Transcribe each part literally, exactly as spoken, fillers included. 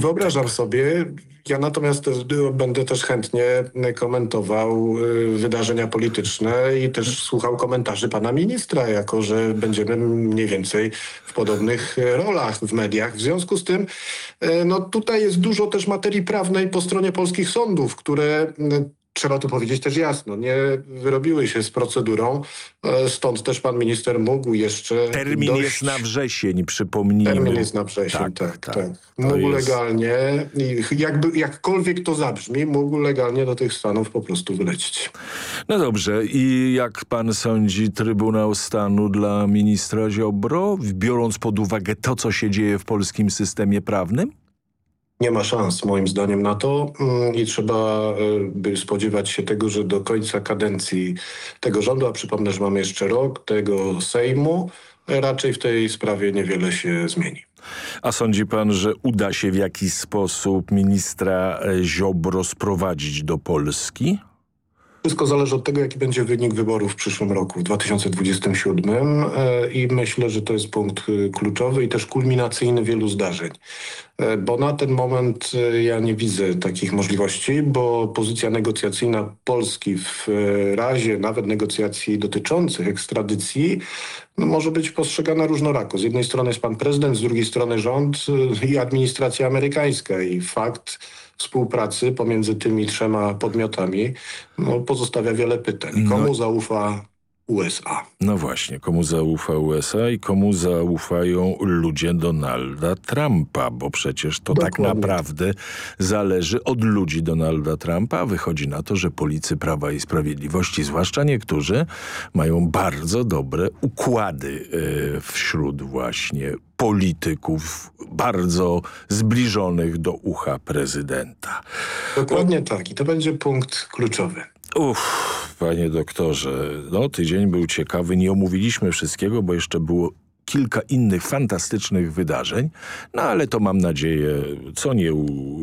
Wyobrażam sobie. Ja natomiast też, będę też chętnie komentował wydarzenia polityczne i też słuchał komentarzy pana ministra, jako że będziemy mniej więcej w podobnych rolach w mediach. W związku z tym no tutaj jest dużo też materii prawnej po stronie polskich sądów, które... Trzeba to powiedzieć też jasno, nie wyrobiły się z procedurą, stąd też pan minister mógł jeszcze... Termin dość... jest na wrzesień, przypomnijmy. Termin jest na wrzesień, tak, tak. tak. tak. Mógł jest... legalnie, jakby, jakkolwiek to zabrzmi, mógł legalnie do tych Stanów po prostu wylecieć. No dobrze, i jak pan sądzi Trybunał Stanu dla ministra Ziobro, biorąc pod uwagę to, co się dzieje w polskim systemie prawnym? Nie ma szans moim zdaniem na to i trzeba by spodziewać się tego, że do końca kadencji tego rządu, a przypomnę, że mamy jeszcze rok, tego Sejmu, raczej w tej sprawie niewiele się zmieni. A sądzi pan, że uda się w jakiś sposób ministra Ziobro sprowadzić do Polski? Wszystko zależy od tego, jaki będzie wynik wyborów w przyszłym roku, w dwa tysiące dwudziestym siódmym i myślę, że to jest punkt kluczowy i też kulminacyjny wielu zdarzeń. Bo na ten moment ja nie widzę takich możliwości, bo pozycja negocjacyjna Polski w razie nawet negocjacji dotyczących ekstradycji no, może być postrzegana różnorako. Z jednej strony jest pan prezydent, z drugiej strony rząd i administracja amerykańska i fakt współpracy pomiędzy tymi trzema podmiotami no, pozostawia wiele pytań. Komu no. zaufa U S A? No właśnie, komu zaufa U S A i komu zaufają ludzie Donalda Trumpa, bo przecież to Dokładnie. tak naprawdę zależy od ludzi Donalda Trumpa, a wychodzi na to, że policy Prawa i Sprawiedliwości, zwłaszcza niektórzy, mają bardzo dobre układy yy, wśród właśnie polityków bardzo zbliżonych do ucha prezydenta. Dokładnie o... tak i to będzie punkt kluczowy. Uff, panie doktorze, no tydzień był ciekawy, nie omówiliśmy wszystkiego, bo jeszcze było kilka innych fantastycznych wydarzeń, no ale to mam nadzieję, co nie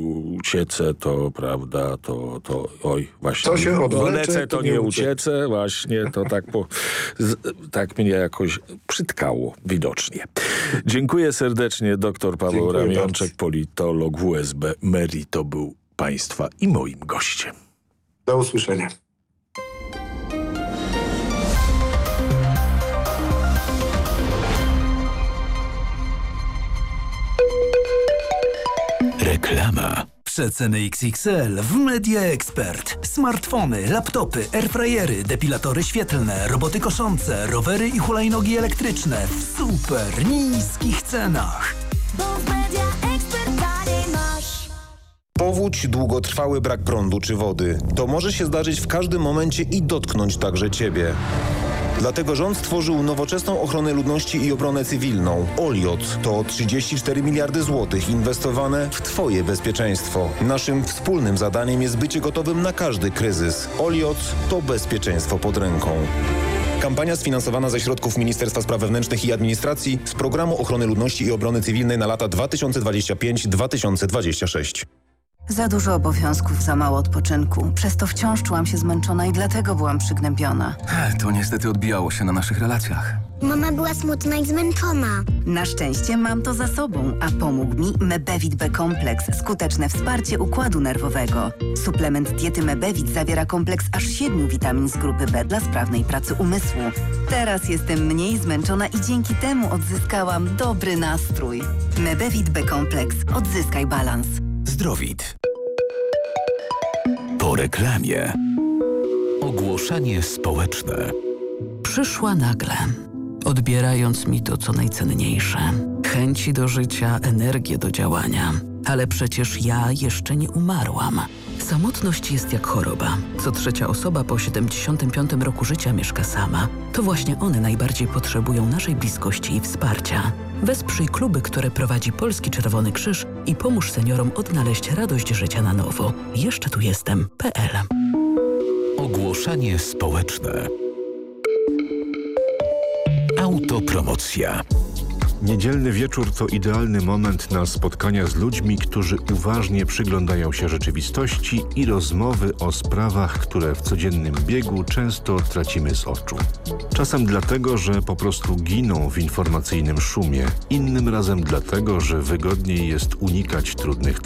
uciecę, to prawda, to, to oj, właśnie, co się odwlecę, to, to nie uciecę, właśnie, to tak, po, z, tak mnie jakoś przytkało, widocznie. Dziękuję serdecznie, doktor Paweł Dziękuję Ramionczek, bardzo. politolog W U S B Merito był państwa i moim gościem. Do usłyszenia. Reklama. Przeceny X X L w Media Expert. Smartfony, laptopy, airfryery, depilatory świetlne, roboty koszące, rowery i hulajnogi elektryczne w super niskich cenach. Bo w Media Expert taniej masz. Powódź, długotrwały brak prądu czy wody. To może się zdarzyć w każdym momencie i dotknąć także Ciebie. Dlatego rząd stworzył nowoczesną ochronę ludności i obronę cywilną. Oliot to trzydzieści cztery miliardy złotych inwestowane w Twoje bezpieczeństwo. Naszym wspólnym zadaniem jest bycie gotowym na każdy kryzys. Oliot to bezpieczeństwo pod ręką. Kampania sfinansowana ze środków Ministerstwa Spraw Wewnętrznych i Administracji z Programu Ochrony Ludności i Obrony Cywilnej na lata dwa tysiące dwudziesty piąty do dwa tysiące dwudziestego szóstego. Za dużo obowiązków, za mało odpoczynku. Przez to wciąż czułam się zmęczona i dlatego byłam przygnębiona. To niestety odbijało się na naszych relacjach. Mama była smutna i zmęczona. Na szczęście mam to za sobą, a pomógł mi Mebevit B-kompleks. Skuteczne wsparcie układu nerwowego. Suplement diety Mebevit zawiera kompleks aż siedmiu witamin z grupy B dla sprawnej pracy umysłu. Teraz jestem mniej zmęczona i dzięki temu odzyskałam dobry nastrój. Mebevit B-kompleks. Odzyskaj balans. Zdrowit. Po reklamie. Ogłoszenie społeczne. Przyszła nagle, odbierając mi to, co najcenniejsze. Chęci do życia, energię do działania. Ale przecież ja jeszcze nie umarłam. Samotność jest jak choroba. Co trzecia osoba po siedemdziesiątym piątym roku życia mieszka sama. To właśnie one najbardziej potrzebują naszej bliskości i wsparcia. Wesprzyj kluby, które prowadzi Polski Czerwony Krzyż i pomóż seniorom odnaleźć radość życia na nowo. Jeszcze tu jestem. P L. Ogłoszenie społeczne. Autopromocja. Niedzielny wieczór to idealny moment na spotkania z ludźmi, którzy uważnie przyglądają się rzeczywistości i rozmowy o sprawach, które w codziennym biegu często tracimy z oczu. Czasem dlatego, że po prostu giną w informacyjnym szumie, innym razem dlatego, że wygodniej jest unikać trudnych